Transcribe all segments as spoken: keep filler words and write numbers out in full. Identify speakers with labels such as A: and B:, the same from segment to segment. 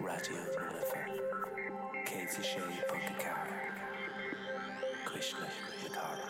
A: Radio Lifa. Katie Shea Punkakar. Krishna Yakara.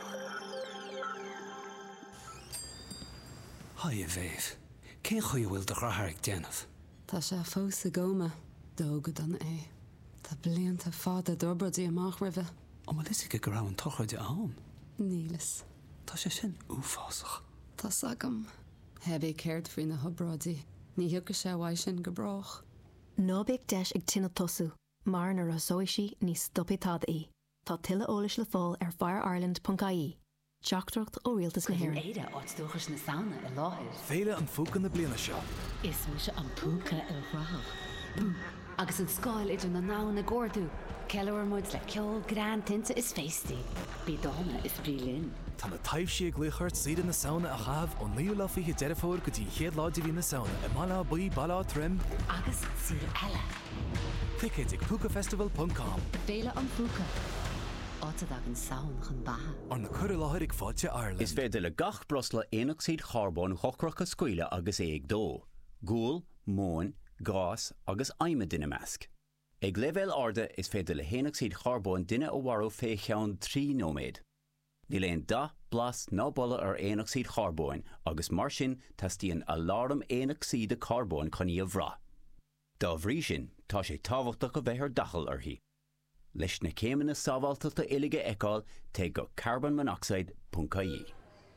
B: Hi, Yves. Cé chuí bhfuil do rathairg déanamh?
C: Tá sé fós a goma, dógad an é. Tá blianta fáda dobrodí amach ribh.
B: Ó má is go go raibh an tochaide ann.
C: Nílas.
B: Tá sé sin uafásach.
C: Tá sagam. Heb é céirt faoin na hobrádaí. Ní hiúca sé bhaid sin go brach.
D: Ná bíag deis ag tinna tosú, mar na rasóisi ní stoppitáda í. Tá tuile ólis le fáil ar fire ireland dot I E. Teachtracht ó rialtas na hÉireann.
E: Éide áitdóchas na saona i láthir.
F: Féile an fúcan na bliana seo.
E: Is mu se an púca i rách. Agus an scáil idir na ná na gcórdú. Ceilehar muid le ceol gran tinte is féistí. Bí dána is brílinn.
F: Tá na taimhsí ag gluchart siad na saona a chahabh ó níú le fiche deirefóir go dtí chéad láidir hí na saona i mala buí bala trim.
E: Agus siad eile.
F: Clic ag púcafestival dot com.
E: Féile an púca. Áta ag an saon chun bathe.
F: Ar na cur láthir ag fáilte Ireland.
G: Is féidir le gach brosla éonaigh charbón chocracha scuile agus é ag dó. Gúil, móin, gás agus aime duine measc. Ag leibhéil arda is féidir le héanaigh charbón duine ó bharú fé cheann trí nóméid. Ní léon da blas ná bolla ar éonaigh charbón agus mar sin tastíonn alarm éonaigh de carbón chuní a bhrá. Dá bhrí sin tá sé tábhachtach go bheith ar dachal arthaí. Leis na céimeanna sábháilteachta uilige eicáil te go carbon monoxide dot I E.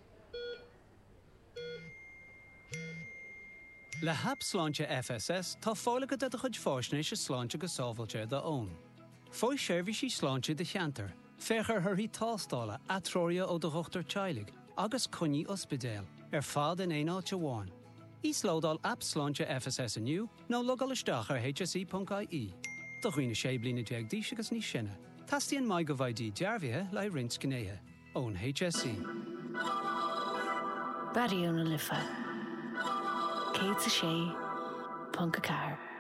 B: Le hap sláinte F S S tá fálacha de chuid fáisnéis a sláinte go sábhailte da ón. Fói seirbhísí sláinte de cheantar, féchar thuirí tástála atrória ó do chochtar teilig agus coní ospidéal ar fád in éáilte bháin. Ís lódal app sláinte F S S aniu nó logal isteach ar H S E dot I E. Do chuoine sé blina deag díos agus ní sinne. Tastíonn mai go bhaidí dearbhithe le rins gnéithe ón H S E.
H: Radio Lifa. Katie Shea Punkakar.